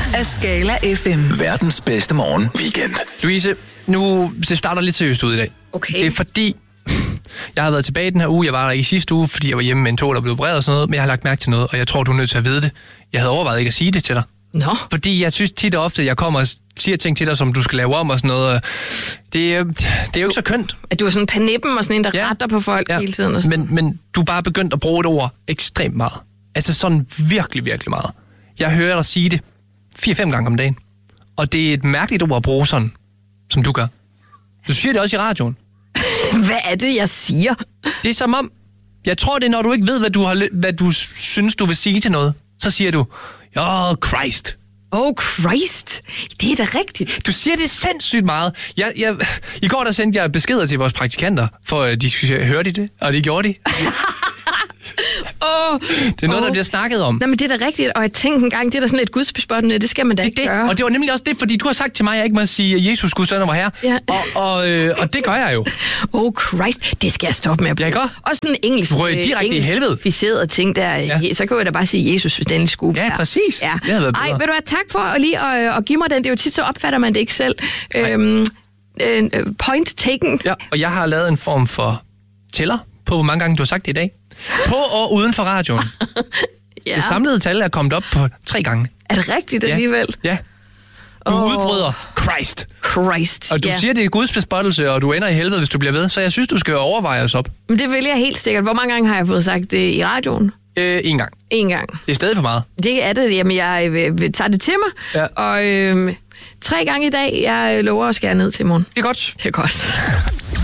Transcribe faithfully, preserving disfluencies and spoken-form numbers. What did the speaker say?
af Skala F M. Verdens bedste morgen weekend. Louise, nu det starter lidt seriøst ud i dag. Okay. Det er fordi, jeg har været tilbage den her uge. Jeg var der ikke i sidste uge, fordi jeg var hjemme med en tog, der blev opereret og sådan noget. Men jeg har lagt mærke til noget, og jeg tror, du er nødt til at vide det. Jeg havde overvejet ikke at sige det til dig. Nå. Fordi jeg synes tit og ofte, at jeg kommer og siger ting til dig, som du skal lave om og sådan noget. Det er, det er jo ikke så kønt. At du er sådan panippen og sådan en, der Ja. retter på folk Ja. hele tiden. Og sådan. Men, men du er bare begyndt at bruge et ord ekstremt meget. Altså sådan virkelig, virkelig meget. Jeg hører dig sige det fire-fem gange om dagen. Og det er et mærkeligt ord at bruge sådan, som du gør. Du siger det også i radioen. Hvad er det, jeg siger? Det er som om, jeg tror det er, når du ikke ved, hvad du, har, ly- hvad du synes, du vil sige til noget. Så siger du, oh Christ. Oh Christ, det er da rigtigt. Du siger det sindssygt meget. Jeg, jeg, I går der sendte jeg beskeder til vores praktikanter, for at de skulle høre de det, og det gjorde de. Oh, Det er noget, oh. der bliver snakket om. Nej, men det er da rigtigt, og jeg tænkte engang, det er da sådan et gudsbespottende, det skal man da ikke Det, gøre. og det var nemlig også det, fordi du har sagt til mig, at jeg ikke må sige, at Jesus Guds søn og var herre. Ja. Og, og, øh, og det gør jeg jo. Oh Christ, det skal jeg stoppe med at bruge. Ja, ikke? Og sådan en engelsk, Du røg direkte i helvede. ficeret ting der, Ja. ja. Så kan jeg da bare sige Jesus, hvis den skulle Ja, være. præcis. Ja. Det havde været Ej, bedre. ved du hvad, tak for at lige at, at give mig den. Det er jo tit, så opfatter man det ikke selv. Øhm, øh, point taken. Ja, og jeg har lavet en form for tæller på, hvor mange gange du har sagt det i dag. På og uden for radioen. Ja. Det samlede tal er kommet op på tre gange. Er det rigtigt Ja. alligevel? Ja. Du Åh. udbryder Christ. Christ, Og du ja. siger, det er Guds bespottelse, og du ender i helvede, hvis du bliver ved. Så jeg synes, du skal overveje os op. Men det vil jeg helt sikkert. Hvor mange gange har jeg fået sagt det i radioen? Øh, en gang. En gang. Det er stadig for meget. Det er det. Jamen, jeg øh, vil tage det til mig. Ja. Og øh, tre gange i dag, jeg lover at skære ned til i morgen. Det er godt. Det er godt.